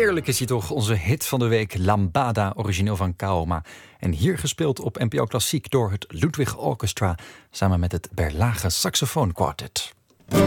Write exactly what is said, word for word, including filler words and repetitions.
Heerlijk is hij toch, onze hit van de week Lambada, origineel van Kaoma. En hier gespeeld op N P O Klassiek door het Ludwig Orchestra samen met het Berlage Saxofoon Quartet.